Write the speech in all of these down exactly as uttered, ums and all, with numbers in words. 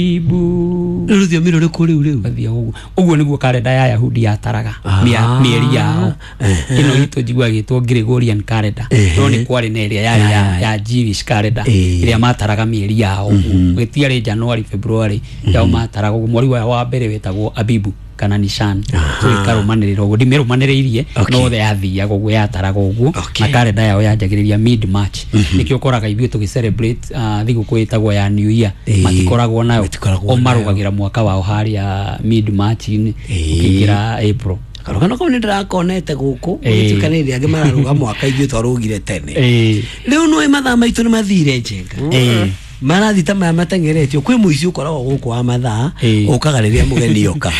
Ibu Ruthio miro riko riu riu bathia ugu ugu niguo calendar ya Yahudi yataraga mieri yao ino itu jigwa gitwo Gregorian calendar no ni kwari na ria ya ya Jewish calendar ria mataraga mieri yao gitiari January February yao mataraga mweri wa mbere wetagwo Abibu kana Nishan so ikarumaniriro gundi merumaniririe no the athia gugwe yataraga ugu na calendar yao yanjagiriria mid March nikio koraga ithuĩ tugi celebrate thiguku itagwo ya New Year matikoragwo nayo o marugagira mwaka wao haria mid March ni ukigira April karogana ko ndira konete guku ugitukaniria age mararuga mwaka ithuĩ twarugire tene riu no mathaa maitu ni mathire njenga marathi ta maya matengeretio kwi muici ukoragwo guku wa mathaa ukaga riria mugeni yoka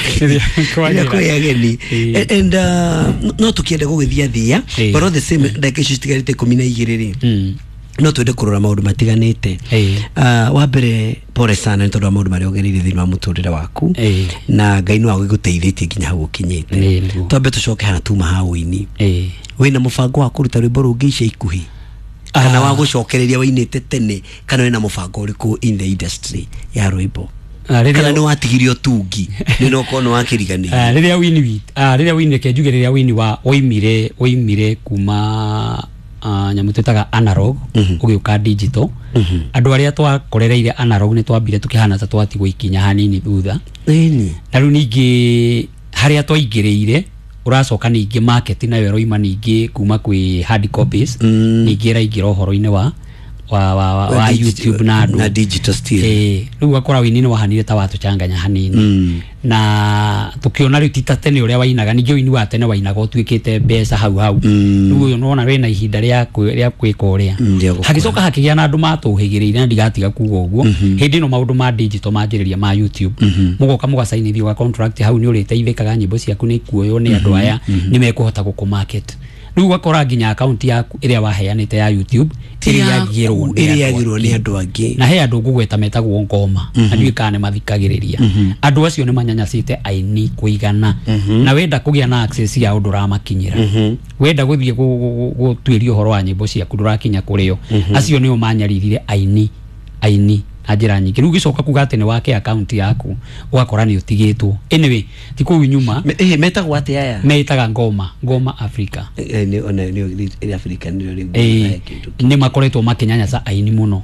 ya kwi ageni and uh, no tukiende gugithia thia but all the same like shitigarite kumi na igĩrĩ ri no twende kurora maundu matiganite uh, wa mbere pole sana nĩ tondũ wa maundu marĩa ũgereire thĩinĩ wa mũtũrĩre waku na Ngai no agũteithĩtie nginya hau ũkinyĩte twambe tucoke hana tuma hau-inĩ wĩna mũbango wa kũruta rwĩmbo rũngĩ ica ikuhĩ kana wa gucokereria wainite tene kana wena mubango uriku in the industry ya rwimbo kana no watigirio tungi ni no kono wakirigani ah riria wini wit ah riria wini ke juge riria wini wa oimire oimire kuma ah nyamu twitaga analog ugiuka digital andu aria twakorereire analog ni twambire tukihana ta twatigwo ikinya hanini thutha eni na ru ningi haria twaingiriire uracoka ningi market nayo roima ningi kuma kwi hard copies mm. ningi raingira uhoro-ini wa wa wa, wa, wa YouTube na andu na digital still eh riu akora wini ni wahanire ta watu changanya hanini mm. na tukiona riu tita tene uria wainaga ningi wini wa tene wainaga utwikite mbeca hau hau riu uyu nona wena ihinda ria ria kwika uria hagicoka hakigia na andu matuhigireire na ndigatiga kuga uguo hindi no maundu ma digital manjiriria ma YouTube mugoka mugasainithio ga contract hau ni uriteithikaga nyimbo ciaku ni kuoyo ni andu aya ni mekuhota guku market riu wakora nginya account yaku iria waheanite ya YouTube iria yagirwo iria yagirwo ni andu angi na he andu ngugweta metagwo ngoma andui kana mathikagiriria andu acio ni manyanyacite aini kuigana na wenda kugia na access ya undu ramakinyira wenda guthie gutwirio horo wa nyimbo ciaku ndurakinya kurio acio ni umanyaririre aini aini ajira nyingi rugi coka kuga atene wake account yaku ugakora ni utigitwo anyway tikuwi nyuma eh metagwo ate aya metaga ngoma ngoma Africa ni ona ni Africa ni ni makoretwo makinyanya sa aini muno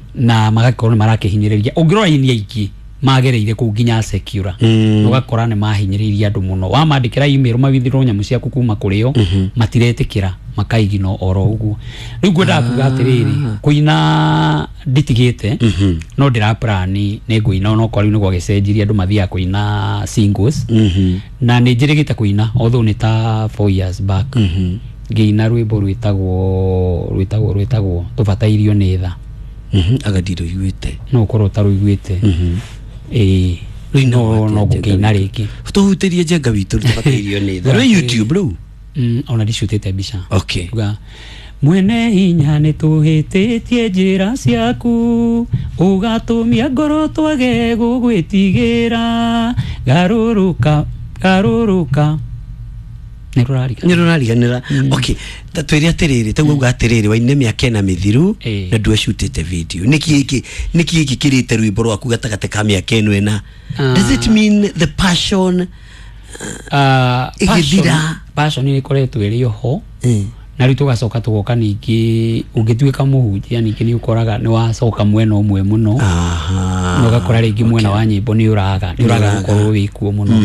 na magakorwo marakihinyiriria ungirora ini aiki magereire ku nginya secure ugakora ni mahinyiriria andu muno wa mandikira email mawithirwo nyamu ciaku kuma kurio matiretikira makaigino oro ugu riu gwenda kuga atiriri kuina nditigite no ndira plan ni nguina no kwari ni gwagecenjiria andu mathia kuina singles na ni njirigite kuina although ni ta four years back ngiina rwimbo rwitagwo rwitagwo rwitagwo tubatairio ni tha agadiro yuite no korwo taru yuite eh no no gukina riki tuhutirie jenga witu tubatairio ni tha ro YouTube bro mm ona dicutete bica okay uga mwene hinya ni tuhititie njira ciaku ugatumia ngoro twage gugwitigira garuruka garuruka nirurariga nirurariganira okay tatwiri atiriri taguo gatiriri waine miaka na mithiru na ndwe shutite video niki iki niki iki kirite rwimbo rwaku gatagate ka miaka eno ena does it mean the passion ah passion passion ni koretwo iri ho na ritu gacoka tugoka ningi ungituika muhunjia ningi ni ukoraga ni wacoka mwena umwe muno aha no gakora ringi mwena wa nyimbo ni uraga ni uraga gukorwo wikuo muno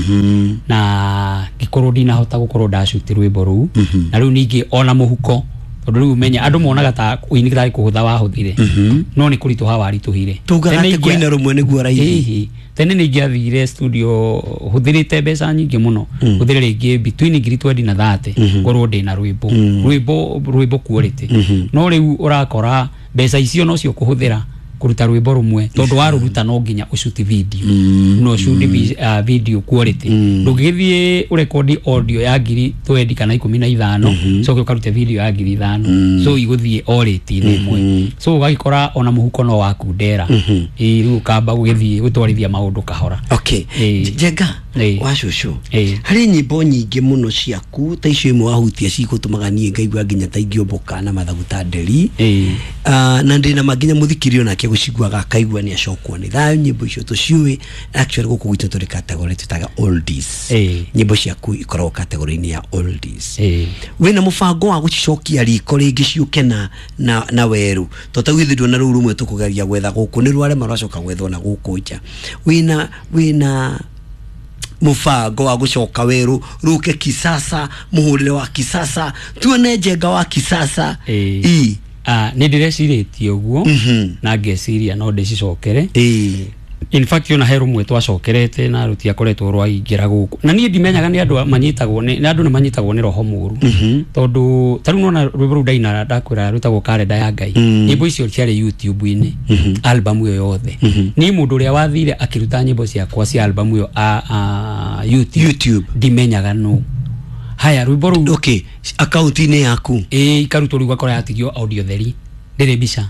na gikorwo dina hota gukorwo ndashutirwo rwimbo ru na riu ningi ona muhuko tondu riu menya andu monaga ta uini gitari kuhutha wahuthire no ni kuritu hawa rituhire tugaga ate kuina rumwe niguo raithi tene ni ngiathire studio huthirite mbeca nyingi muno huthire ringi between ngiri twendi na thate korwo ndi na rwimbo rwimbo rwimbo quality no riu urakora mbeca icio no cio kuhuthira kuruta rwimbo rumwe tondu waruruta no nginya ushuti video no shoot uh, video quality ndugithie urekodi audio ya ngiri twendi kana ikumi na ithano so ukarute video ya ngiri ithano so iguthie oriti nimwe so ugakora ona muhuko no wakundera riu kamba gugithie gutwarithia maundu kahora okay jenga washushu hari nyimbo nyingi muno ciaku ta icio imwe wahutia cigutumagania ngaigua nginya ta ingiomboka na mathaguta nderi na ndina maginya muthikirio nake nake guciguaga akaigua ni acokwo ni thayo nyimbo icio tuciui actually guku gwitu turi category tutaga oldies nyimbo ciaku ikoragwo category ni ya oldies wina mubango wa gucicokia riko ringi ciuke na na na weru totagwithirwo na ruru mwe tukugeria gwetha guku ni rware maracoka gwethwo na guku nja wina wina mubango wa gucoka weru ruke kisasa muhurire wa kisasa tuone njenga wa kisasa i ah ni ndireciretie uguo na ngeciria no ndicicokere i in fact yona heru mwe twacokerete na ruti akoretwo rwa ingira guku na ni ndimenyaga ni andu manyitagwo ni andu ni manyitagwo ni roho muru tondu taru nona rwiburu daina ndakwira rutagwo kalenda ya ngai nyimbo icio ciari YouTube ini album yo yothe ni mundu ria wathire akiruta nyimbo cia kwa cia album yo a YouTube YouTube ndimenyaga no haya rwiburu okay account ni yaku eh ikaruto rugwa kora yatigio audio theri ndire bica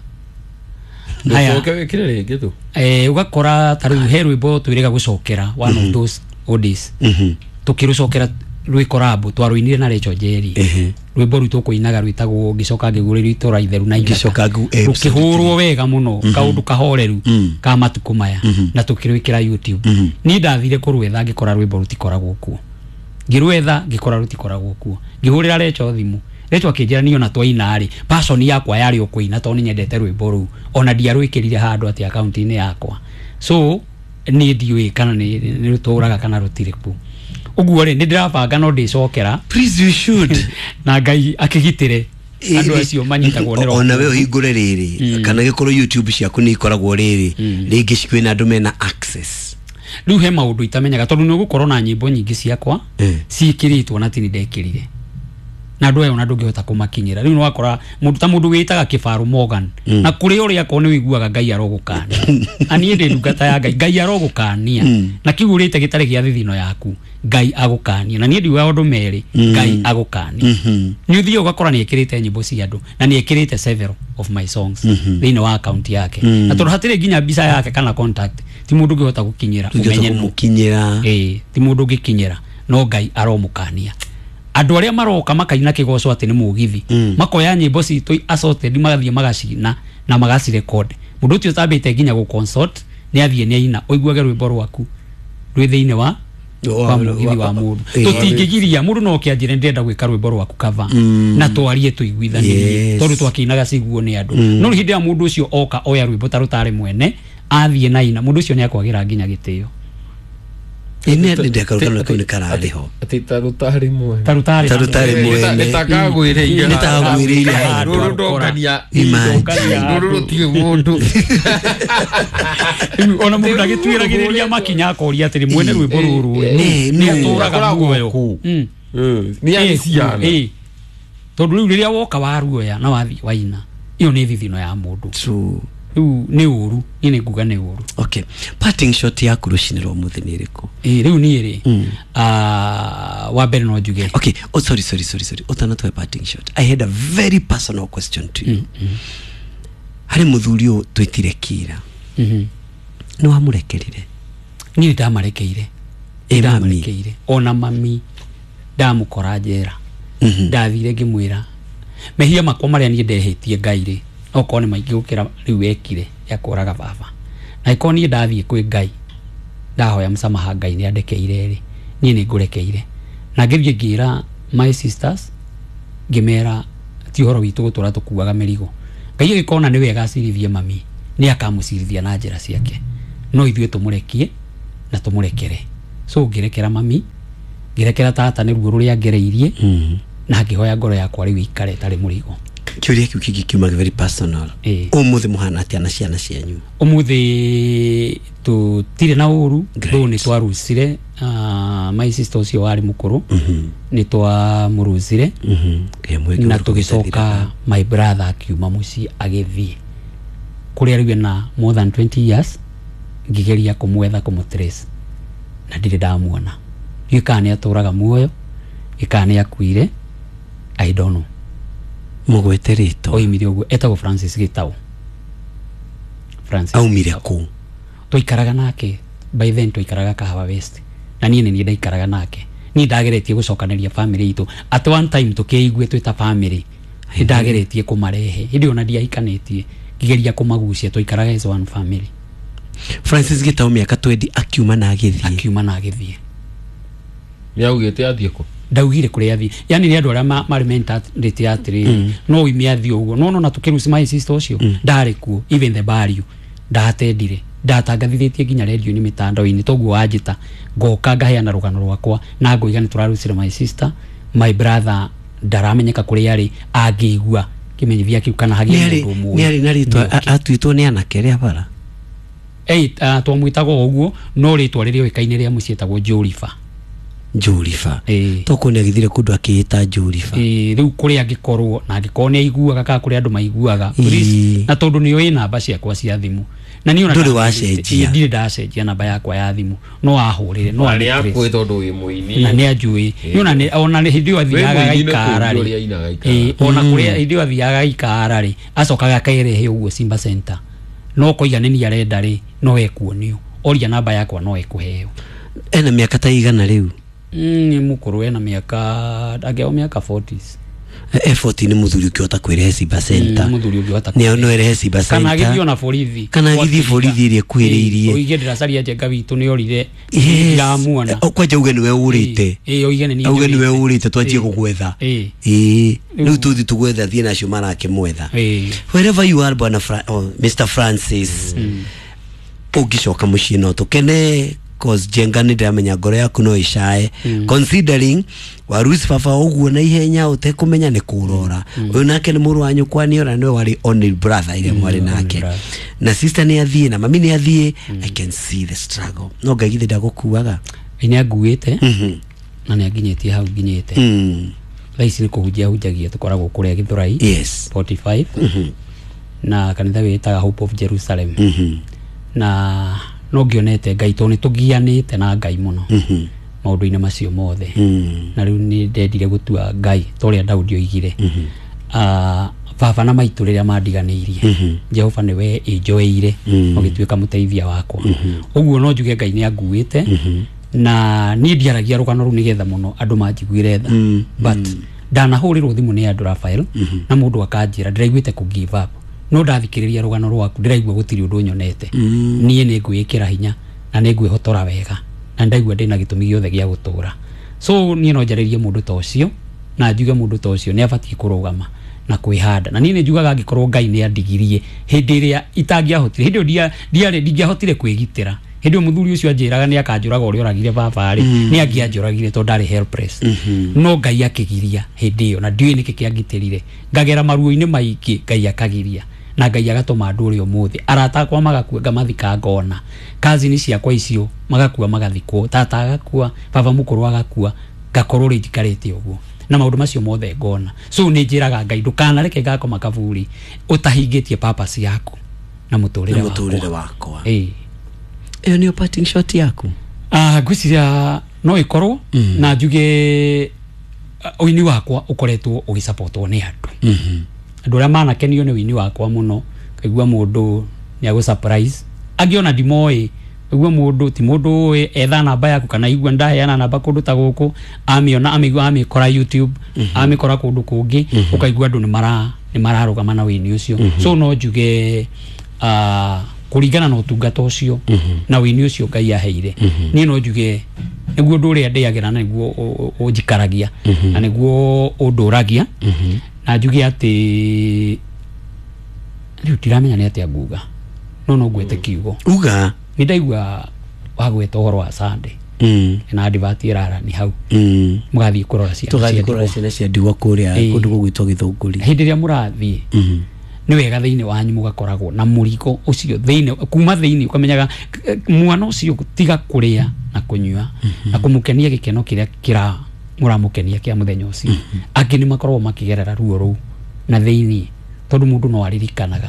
haya okay kirere gitu eh ugakora taru herwimbo twirega gucokera one of those oldies mhm tukirucokera rwikorabo twaruinire na Recho Jerry rwimbo ruto kuinaga rwitagwo gicoka ngigurira itora itheru na gicoka ukihurwo wega muno kaundu kahoreru ka matuko maya na tukirwikira YouTube ni ndathire kurwetha ngikora rwimbo rutikoragwo kuo ngirwetha ngikora rutikoragwo kuo ngihurira Recho thimu Recho akijira niyo na twainari passion yakwa yari ukuina to ni nyendete rwimbo ru ona ndiarwikirire handu ati account ini yakwa so ni ndiwe kana ni ruturaga kana rutiriku uguo ri ndirabanga no ndicokera please you should na ngai akigitire andu acio manyitagwo ni roho ona we hingure riri kana gikoro YouTube ciaku ni ikoragwo riri ringi cikwina andu mena access riu he maundu itamenyaga tondu ni gukorwo na nyimbo nyingi ciakwa ciikiritwo na tini ndekirire na ndu ayo na ndungihota kumakinyira riu no wakora mundu ta mundu witaga Kifaru Morgan na kuri uri akone wiguaga ngai arogukania ani ndi ndungata ya ngai ngai arogukania na kigurite gitari gia thithino yaku ngai agukania na ni ndi wa undu meri ngai agukania ni uthio ugakora ni ekirite nyimbo cia andu na ni ekirite several of my songs thini wa account yake na tondu hatire ginya bisa yake kana contact ti mundu ngihota gukinyira umenye mukinyira eh ti mundu ngikinyira no ngai aromukania andu aria maroka makaina kigoco ati ni mugithi makoya nyimbo citu assorted magathie magacina na magaci record mundu ti utabite ginya go consult ni athie ni aina oiguage rwimbo rwaku rwi thiine wa wa mugithi wa mundu tutingigiria mundu no kianjire ndenda gwika rwimbo rwaku cover na twarie tuiguithanie tondu twakinaga ciguo ni andu no hindi ya mundu ucio oka oya rwimbo tarutare mwene athie na ina mundu ucio ni akwagira ginya gitio ine ndi akarutana ko ni karari ho ati tarutari mwe tarutari tarutari mwe nitagagwiriria nitagagwiriria ruru ndokania imagine ruru ti mundu ona mundu agitwiragiriria makinya akoria atiri mwene rwimbo ruru ni aturaga muoyo ni anisiana eh tondu riu riria woka waruoya na wathi waina iyo ni thithino ya mundu true riu ni uru ine nguga ni uru okay parting shot ya kurushiniro muthi ni riko eh riu ni iri ah wa mbere no njuge okay oh sorry sorry sorry sorry otana to parting shot I had a very personal question to you hari muthuri o twitire kira mhm no amurekerire ni ndamarekeire ndamarekeire ona mami ndamukora njera ndathire ngimwira mehia makwa maria ni ndehetie ngaire okone maingi gukira riu ekire ya kuraga baba na ikoni ndathie kwi ngai ndahoya msamaha ngai ni andekeire ri ni ni ngurekeire na ngithie ngira my sisters ngimera ti horo witu gutura tukuaga merigo ngai gikona ni wega acirithie mami ni akamucirithia na njira ciake no ithue tumurekie na tumurekere so ngirekera mami ngirekera tata ni ruo ruria ngereirie na ngihoya ngoro yakwa riu ikare tari murigo kiuria kiu kiki kiuma very personal umuthi muhana ati ana ciana cianyu umuthi tu tire na uru ndo ni twarucire my sister ucio wari mukuru ni twa murucire na tugicoka my brother akiuma muci agithie kuria riu na more than twenty years ngigeria kumwetha kumutrace na ndire ndamuona gikani aturaga muoyo gikani akuire I don't know mugwete rito oimire uguo etagwo Francis Gitau Francis aumire ku toikaraga nake by then toikaraga Kahawa West na niĩ nĩ ndaikaraga nake ni ndageretie gucokaneria family itu at one time tukeigue twita family ndageretie kumarehe hindi ona ndiaikanetie ngigeria kumagucia tuikaraga as one family. Francis Gitau miaka twendi akiuma na agithie akiuma na agithie yaugite athie ko ndaugire kuri athie yani ni andu aria mari mentality atiri no ime athie uguo no no na tukirusi my sister ucio ndari kuo even the barrio ndatendire ndatangathithĩtie nginya radio ni mitandao-ini toguo wanjita ngoka ngaheana rugano rwakwa na ngoiga ni turarucira my sister my brother ndaramenyeka kuri ari angĩigua kimenyithia kiu kana hagia mundu umwe ni ari na ritwa atuitwo ni anakere bara eh uh, twamwitago uguo no ritwa riri oikaine ria mucietagwo Jolifa Jolifa eh toko ni agithire kundu akiita Jolifa eh riu kuri angikorwo na angikorwo ni aiguaga ka kuri andu maiguaga please na tondu ni oi namba ciakwa cia thimu na ni ona nduri wacenjia ndire ndacenjia namba yakwa ya thimu no ahurire no ari akwe tondu wi muini na ni ajui ni ona ni ona ni hindi athiaga gaikara ri eh ona kuri hindi athiaga gaikara ri acokaga kairehe uguo Simba Center no koigane ni arenda ri no ekuonio oria namba yakwa no ekuheo ena miaka ta igana riu ni mukuru ena miaka ageo miaka forties effort ni muthuri ukiota kwire Simba Center muthuri ukiota ni ono ere Simba Center kana githio na borithi kana githio borithi ire kwiririe oigedera caria jenga witu ni orire ya muona okwaje uge niwe urite eh oigene ni uge niwe urite twanjie kugwetha eh eh riu tuthi tugwetha thie nacio mara akimwetha eh wherever you are bwana oh, Mister Francis ugicoka mucii no tukene cause jenga ni ndamenya ngoro yaku no ishae mm. considering warusi baba uguo na ihenya utekumenya ni kurora uyu mm. nake ni muru wanyu kwani ora niwe wari only brother ile mwari mm, nake na sister ni athie na mami ni athie mm. I can see the struggle no ngagithe ndagukuaga ine aguite mhm mm na ni aginyetie hau ginyete mm thaisi ni kuhujia hujagia tukoragwo kuria Githurai yes forty-five mhm na kanitha witaga Hope of Jerusalem mhm na no ngionete ngai to ni tugianite na ngai muno mhm maundu-ini macio mothe mhm na riu ni ndendire gutua ngai toria Daudi oigire mhm ah baba na maitu riria mandiganirie Jehova niwe enjoyire ogituika muteithia wakwa uguo no njuge ngai ni anguite na ni ndiaragia rugano ru nigetha muno andu manjiguire tha but ndanahurirwo thimu ni andu Rafael na mundu akanjira ndiraiguite ku give up no ndathikiriria rugano rwaku ndiraigua gutiri undu nyonete nie ni ngwikira hinya na ni ngwihotora wega na ndaigua ndina gitumi giothe gia gutura so nie no njaririe mundu ta ucio na njuge mundu ta ucio ni abatie kurugama na kwihanda na nie ni njugaga ngikorwo ngai ni andigirie hindi iria itangiahotire hindi ndia ndiare ndiahotire kwigitira hindi muthuri ucio anjiraga ni akanjuraga uri oragire baba ari ni angianjuragire to ndari helpless no ngai akigiria hindi iyo na ndiwe niki kiangitirire ngagera maruo-ini maiki ngai akagiria na ngai agatuma andu uri umuthi arata kwa magakua ngamathika ngona kazi ni ciakwa icio magakua magathikwo tata agakua baba mukuru agakua ngakorwo ri njikarite uguo na maundu macio mothe ngona so ni njiraga ngai ndukana reke ngako makaburi utahingitie purpose yaku na muturire wakwa muturire wakwa eh iyo ni parting shot yaku ah gwiciria no ikorwo mm. na njuge uh, uini wakwa ukoretwo ugisupportwo ni andu mhm andu aria manakenio ni uini wakwa muno kaigua mundu ni agu surprise agiona ndimoi igua mundu ti mundu etha namba yaku kana igua ndaheana namba kundu ta guku amiona amigua amikora YouTube mm -hmm. amikora kundu kungi mm -hmm. ukaigua andu ni mara ni mararugama na wini ucio mm -hmm. so no njuge ah uh, kuringana na utungata ucio mm -hmm. na wini ucio ngai aheire mm -hmm. ni no njuge niguo ndu ria ndiagira na niguo unjikaragia mm -hmm. na niguo unduragia mm -hmm. na njuge ati riu tiramenya ni atia nguga no no gwete kiugo uga ni ndaigua wagweta uhoro wa Sunday mm na advert irara ni hau mm mugathie kurora cia tugathie kurora cia cia ndigwa kuria kundu gugwitwo Githunguri hindi ria murathie mhm ni wega thiini wanyu mugakoragwo na murigo ucio thiini kuma thiini ukamenyaga mwana ucio tiga kuria na kunyua na kumukenia gikeno kiria kira muramukenia kia muthenya ucio angi ni makorwo makigerera ruo ru na thiini tondu mundu no aririkanaga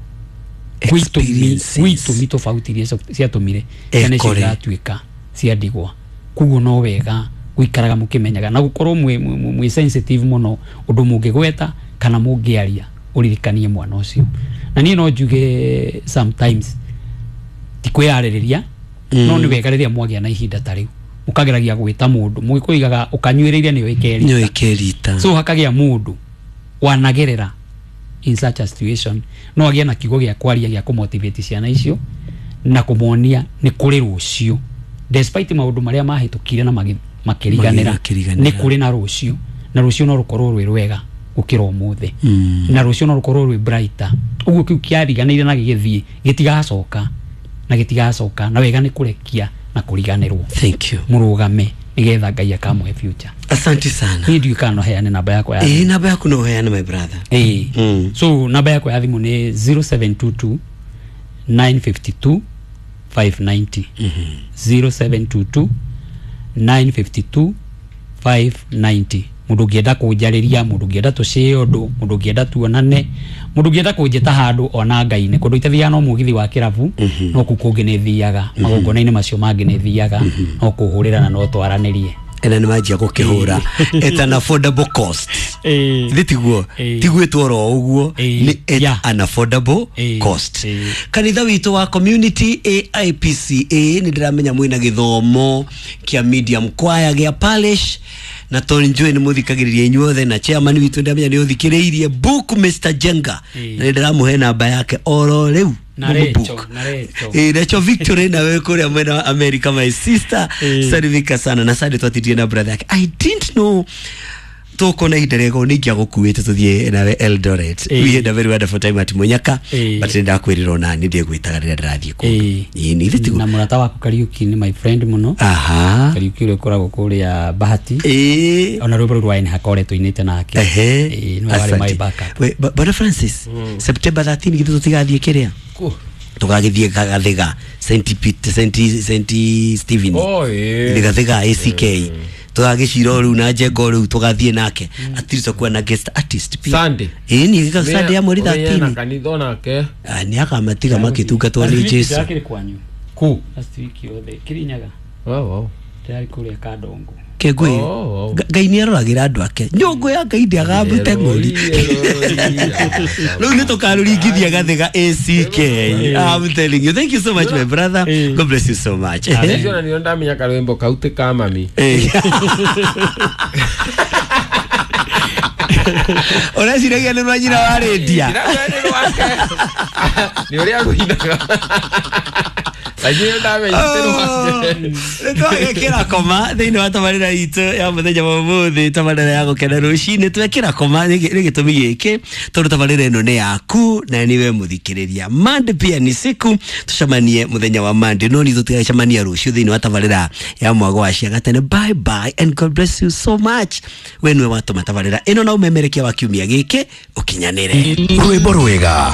gwitumi tofauti iria ciatumire ciana icio igatuika cia ndigwa kuguo no wega guikaraga mukimenyaga na gukorwo mwi mwi sensitive muno undu mungigweta kana mungiaria uririkanie mwana ucio na nie no njuge sometimes tikwiyaririria mm. no ni wega riria mwagia na ihinda tariu ukageragia gwita mundu mwikuigaga ukanywireria ni oikerita ni oikerita so hakagia mundu wanagerera in such a situation no agia na kigo gya kwaria gya kumotivate ciana icio na kumuonia ni kuri rucio despite maundu maria mahitukire na makiriganira ni kuri na rucio na rucio no rukorwo rwi rwega gukira umuthe mm. na rucio no rukorwo rwi brighter uguo kiu kiariganire na gigithie gitigacoka na gitigacoka na wega ni kurekia na kuriganirwo. Thank you murugame nigetha Ngai akamwe future. Asante sana. Hii ndio kana heane namba yako ya eh namba yako no heane my brother eh mm. so namba yako ya thimu ni zero seven two two nine five two five nine zero mm-hmm. zero seven two two nine five two five nine zero. Mundu ngienda kunjariria mundu ngienda tucie undu mundu ngienda tuonane mundu ngienda kunjeta handu ona Ngai-ini kundu itathia no mugithi wa kirabu mm-hmm. no kukungi ne thiaga mm-hmm. magongona-ini macio mangi ne thiaga mm-hmm. no kuhurira na no twaranirie ena ni majia gukihura at an affordable cost eh thitiguo tigwetwo ro uguo ni at an affordable cost. Kanitha witu wa community A I P C A ni ndiramenya mwina githomo kia medium choir gia parish na Tony Joy ni muthikagiriria inyuothe na chairman witu ndamenya ni uthikiriirie book Mister Jenga na ndiramuhe namba yake oro riu na recho na recho eh recho Victory na wewe kule mwena America my sister sarivika sana na sadi twatitie na brother yake I didn't know toko na iderego ni kia gukuite tuthie na Eldoret we had a very wonderful time at Munyaka but nda kwirira na ni ndie gwitagarira ndirathie ku ni ni thitu na murata wako Kariuki ni my friend muno aha Kariuki ule kora gukuri ya Bahati eh ona rubro rwaine hakore tuinite nake eh no wale my backup we but Francis September thirteen gitu tigathie kiria tukagithie gathega Saint Pete Saint Saint Stephen oh eh gathega A C K tugagiciro ru na Jengo ru tugathie nake at least kwa na guest artist pia Sunday eh ni gika Sunday ya mweri thirteen na kanitho nake ah ni akamatiga makituka to ni Jesu yakiri kwanyu ku last week yothe Kirinyaga wow wow tayari kule Kadongo kegwe Ngai ni aroragira andu ake nyongo ya Ngai ndiagambute ngori no ni tukarurigithia gathega A C K. I'm telling you, thank you so much my brother, God bless you so much. Ndio ni ndamenya karwembo kaute kama mami ora siragia ni rwanyira wa redia ni uri aguinaga ajira ndame itero Ndio kira koma thini wa tabarira itu ya muthenya wa muthi tabarira ya gukena rucini twekira koma ni gitumi giki tondu tabarira ino ni yaku na niwe muthikiriria mande pia ni siku tucamanie muthenya wa mande no ni tutigacamania rucio thini wa tabarira ya mwago wa cia gatene. Bye bye and God bless you so much wenwe watu matabarira ino na umemerekia wa kiumia giki ukinyanire rwimbo rwega.